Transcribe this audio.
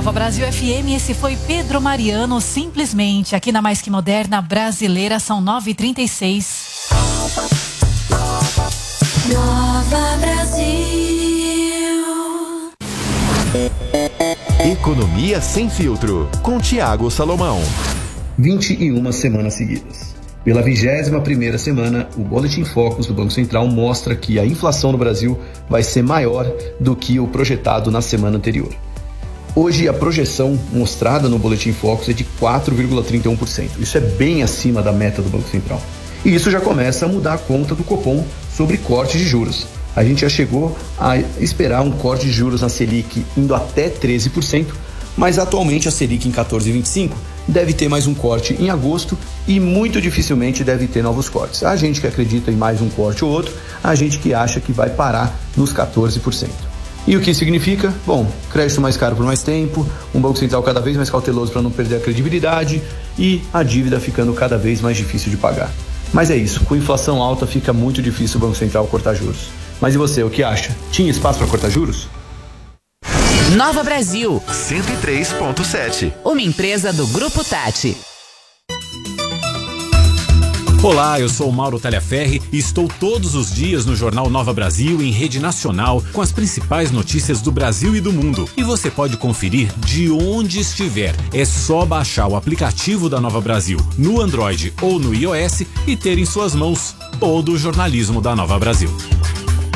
Nova Brasil FM, esse foi Pedro Mariano, Simplesmente, aqui na Mais Que Moderna Brasileira, são 9h36. Nova Brasil. Economia sem filtro, com Tiago Salomão. 21 semanas seguidas. Pela 21ª semana, o Boletim Focus do Banco Central mostra que a inflação no Brasil vai ser maior do que o projetado na semana anterior. Hoje, a projeção mostrada no Boletim Focus é de 4,31%. Isso é bem acima da meta do Banco Central. E isso já começa a mudar a conta do Copom sobre corte de juros. A gente já chegou a esperar um corte de juros na Selic indo até 13%, mas atualmente a Selic em 14,25% deve ter mais um corte em agosto e muito dificilmente deve ter novos cortes. Há gente que acredita em mais um corte ou outro, há gente que acha que vai parar nos 14%. E o que significa? Bom, crédito mais caro por mais tempo, um Banco Central cada vez mais cauteloso para não perder a credibilidade e a dívida ficando cada vez mais difícil de pagar. Mas é isso, com inflação alta fica muito difícil o Banco Central cortar juros. Mas e você, o que acha? Tinha espaço para cortar juros? Nova Brasil 103,7. Uma empresa do Grupo Tati. Olá, eu sou o Mauro Talhaferri e estou todos os dias no Jornal Nova Brasil em rede nacional com as principais notícias do Brasil e do mundo. E você pode conferir de onde estiver. É só baixar o aplicativo da Nova Brasil no Android ou no iOS e ter em suas mãos todo o jornalismo da Nova Brasil.